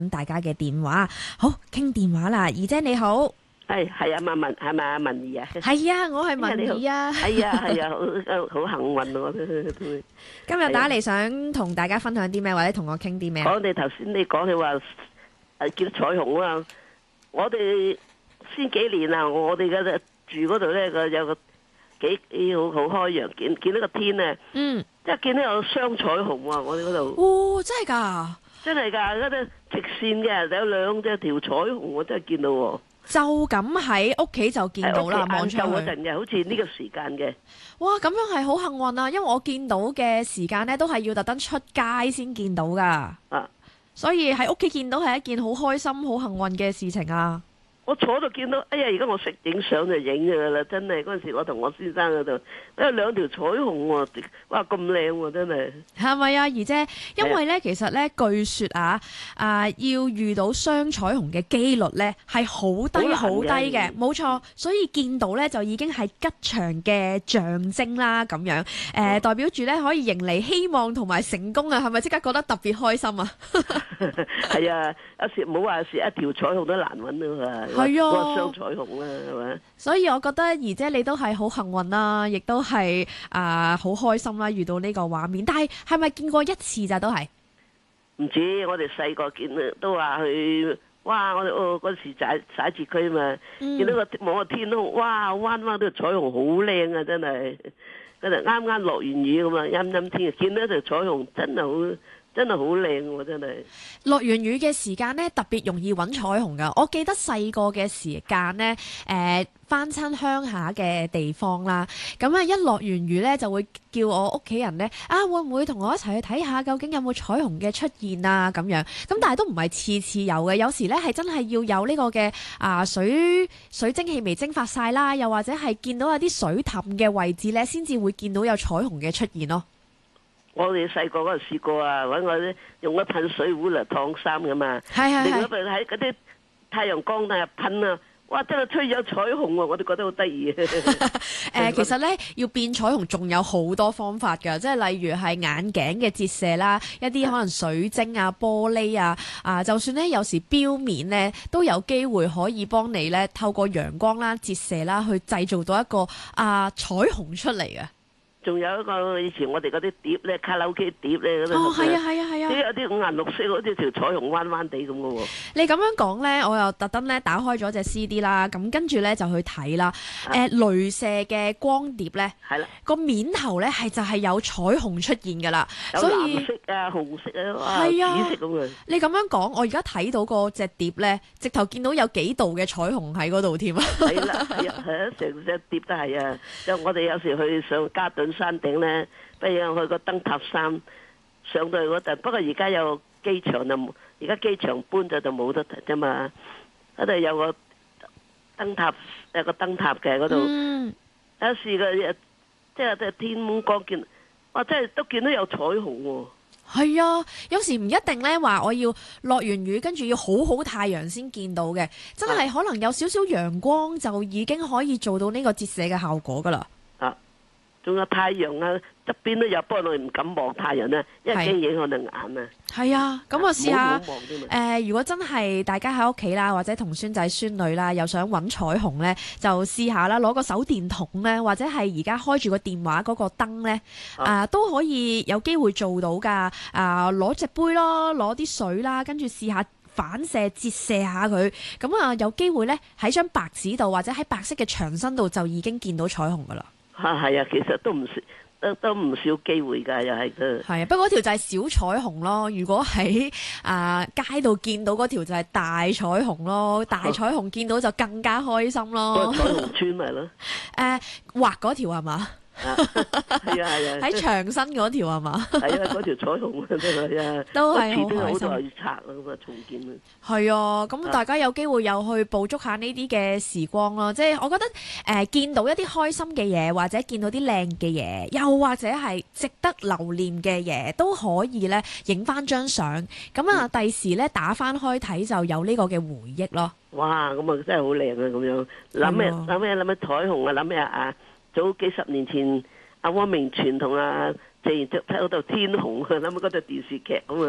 大家嘅電話，好傾電話啦，儀姐你好， 係啊，文係咪啊文儀啊？ 係啊，我係文儀啊， 係啊，好幸運我都。 今日打嚟想同大家分享啲咩，或者同我傾啲咩？ 講你頭先你講起話見到彩虹啊！我哋先幾年啊，我哋嘅住嗰度咧有個幾好開揚，見到個天啊，即係見到有雙彩虹啊！我哋嗰度哦，真係㗎！ 真係㗎，嗰啲直線嘅有條彩虹，我真係見到喎。 就咁喺屋企就見到啦，望出去嗰陣嘅，好似呢個時間嘅。 哇，咁樣係好幸運啊！因為我見到嘅時間呢，都係要特登出街先見到㗎。 啊， 所以喺屋企見到係一件好開心、好幸運嘅事情啊！ 我坐度見到，哎呀！而家我識影相就影㗎啦，真係嗰陣時我同我先生嗰度，有兩條彩虹喎，哇咁靚喎，真係。係咪啊，儀姐？因為咧，其實咧，據說要遇到雙彩虹嘅機率咧係好低好低嘅，冇錯。所以見到咧就已經係吉祥嘅象徵啦，咁樣代表住咧可以迎嚟希望同埋成功啊！係咪即刻覺得特別開心啊？ 係啊，有時冇話是一條彩虹都難揾啊嘛。係啊，雙彩虹啦，係咪？ 所以我覺得儀姐你都係好幸運啦，亦都係好開心啦，遇到呢個畫面。但係咪見過一次咋都係？ 唔止，我哋細個見都話去，哇！我哋嗰時徙置區嘛，見到望個天空，哇！彎彎啲彩虹好靚啊，真係。嗰陣啱啱落完雨咁啊，陰陰天，見到條彩虹真係好靚喎，真係。 落完雨嘅時間呢，特別容易揾彩虹噶。我記得細個嘅時間呢，翻親鄉下嘅地方啦，咁啊一落完雨呢，就會叫我屋企人呢，會唔會同我一齊去睇下究竟有冇彩虹嘅出現啊？咁樣，咁但係都唔係次次有嘅，有時呢係真係要有呢個嘅水蒸氣微蒸發晒啦，又或者係見到有啲水凼嘅位置呢，先至會見到有彩虹嘅出現咯。 我哋細個嗰陣試過啊，揾我啲用一噴水壺嚟燙衫噶嘛，另一邊喺嗰啲太陽光底下噴啊，哇！真係吹有彩虹喎，我哋覺得好得意。 其實咧要變彩虹仲有好多方法㗎，即係例如係眼鏡嘅折射啦，一啲可能水晶啊、玻璃啊，就算咧有時錶面咧都有機會可以幫你咧透過陽光啦、折射啦，去製造到一個彩虹出嚟嘅。 仲有一個以前我哋嗰啲碟咧，卡拉 OK 碟咧， 係啊， 啲有啲五顏六色，好似條彩虹彎彎地咁嘅喎。 你咁樣講咧，我又特登咧打開咗隻 CD 啦，咁跟住咧就去睇啦。雷射嘅光碟咧，係啦，個面頭咧就係有彩虹出現㗎啦，所以藍色啊、紅色啊、紫色咁嘅。 你咁樣講，我而家睇到嗰隻碟咧，直頭見到有幾度嘅彩虹喺嗰度添啊！ 係啦，係啊，成隻碟都係啊！就我哋有時去上嘉頓山頂咧，不如去個燈塔山上到去嗰度。不過而家有機場就，而家機場搬咗就冇得啫嘛。嗰度有個燈塔，有個燈塔嘅嗰度。有時嘅即係天光見，哇！真係都見到有彩虹喎。 係啊，有時唔一定咧話我要落完雨，跟住要好好太陽先見到嘅，真係可能有少少陽光就已經可以做到呢個折射嘅效果噶啦。 仲有太陽啊，側邊都有，不過我哋唔敢望太陽啊，因為驚影響到眼啊。 係啊，咁我試下如果真係大家喺屋企啦，或者同孫仔孫女啦，又想揾彩虹呢，就試下啦，攞個手電筒呢，或者係而家開住個電話嗰個燈呢，都可以有機會做到㗎。攞隻杯咯，攞啲水啦，跟住試下反射折射下佢，咁有機會呢，喺張白紙度或者喺白色嘅牆身度就已經見到彩虹㗎啦。 係啊，其實都唔少機會㗎，又係嘅。係啊，不過嗰條就係小彩虹咯。如果喺街度見到嗰條就係大彩虹咯。大彩虹見到就更加開心咯。 彩虹村咪咯。 畫嗰條係嘛？ 係啊， 喺牆身嗰條係嘛？ 係啊，嗰條彩虹真係啊， 都係好開心。 好多拆啊，咁啊重建啊。 係啊，咁大家有機會又去捕捉下呢啲嘅時光咯。即係我覺得見到一啲開心嘅嘢，或者見到啲靚嘅嘢，又或者係值得留念嘅嘢，都可以咧影翻張相。咁第時咧打翻開睇就有呢個嘅回憶咯。 哇，咁啊真係好靚啊！咁樣諗咩彩虹啊，諗咩早幾十年前阿汪明荃同謝賢睇嗰度天虹啊，諗嗰套電視劇咁啊。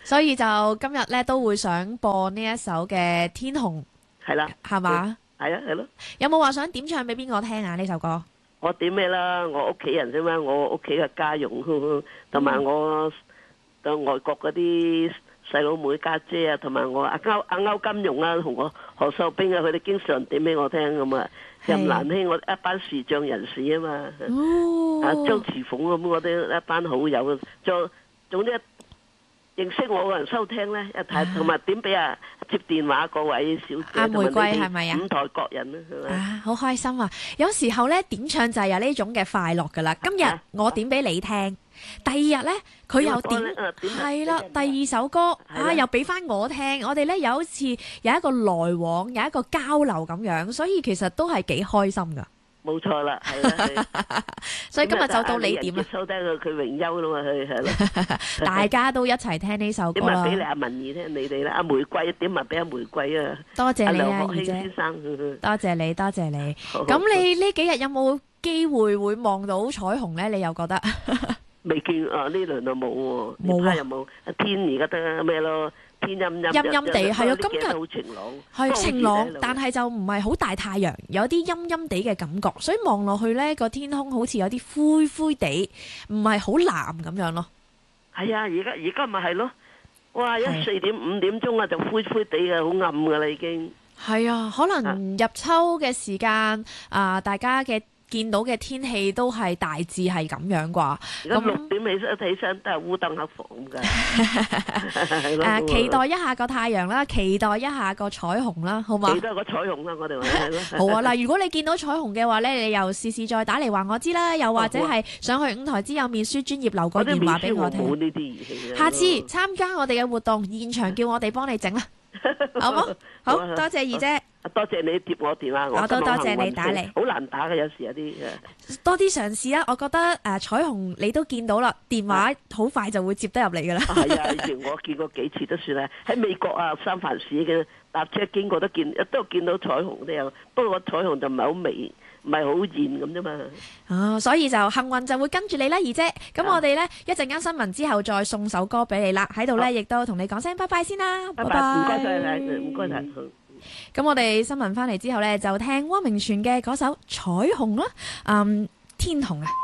所以就今日咧都會想播呢一首嘅《天虹》， 係啦， 係嘛？ 係啊，係咯。 有冇話想點唱俾邊個聽啊？呢首歌？ 我點咩啦？我屋企人啫嘛，我屋企嘅家用，同埋我到外國嗰啲細佬妹家姐啊，同埋我阿歐金融啊，同我何秀冰啊，佢哋經常點俾我聽咁啊。任蘭卿我一班視障人士啊嘛，啊張慈鳳咁我哋一班好友，總之認識我嘅人收聽咧，一睇同埋點俾接電話嗰位小姐阿玫瑰係咪啊？ 五台各人啦，係咪？ 啊，好開心啊！有時候咧點唱就係有呢種嘅快樂噶啦。今日我點俾你聽，第二日咧佢又點，係啦，第二首歌又俾翻我聽。我哋咧有一次有一個來往，有一個交流咁樣，所以其實都係幾開心噶。 冇錯啦，係啦， 所以今日就到你點啦。 收聽佢榮休啦嘛，係咯。 大家都一齊聽呢首歌啦。 點埋俾你阿文儀聽你哋啦，阿玫瑰點埋俾阿玫瑰啊。 多謝你啊， 梁學興二姐先生。 多謝你，多謝你。咁你呢幾日有冇機會會望到彩虹咧？你又覺得？ 未見啊，呢輪就冇喎。 冇啊， 又冇。天而家得咩咯？天陰陰陰地係啊，今日好晴朗， 係晴朗，但係就唔係好大太陽，有啲陰陰地嘅感覺，所以望落去呢個天空好似有啲灰灰地，唔係好藍咁樣咯。 係啊，而家咪係咯，哇！一4點5點鐘啊，就灰灰地嘅，好暗噶啦已經。 係啊，可能入秋嘅時間大家嘅見到嘅天氣都係大致係咁樣啩。 而家6點起身都係烏燈黑火咁㗎。 期待一下個太陽啦，期待一下個彩虹啦，好嘛？ 期待個彩虹啦，我哋話係咯。 好啊，嗱，如果你見到彩虹嘅話咧，你又試試再打嚟話我知啦，又或者係上去五台之友面書專頁留個電話俾我聽。 冇呢啲儀器。 下次參加我哋嘅活動，現場叫我哋幫你整啦，好冇？好多謝二姐。 多謝你接我電話， 我都多謝你打嚟， 好難打嘅有時有啲多啲嘗試啦。我覺得彩虹你都見到啦，電話好快就會接得入嚟㗎啦。 係啊，以前我見過幾次都算啦。喺美國啊，三藩市嘅搭車經過都見到彩虹都有，不過個彩虹就唔係好微，唔係好現咁啫嘛。 所以就幸運就會跟住你啦，二姐。咁我哋呢一陣間新聞之後再送首歌俾你啦。喺度呢亦都同你講聲拜拜先啦，拜拜。 唔該晒，唔該晒。 咁我哋新聞翻嚟之後呢，就聽汪明荃嘅嗰首《彩虹》啦，天虹啊。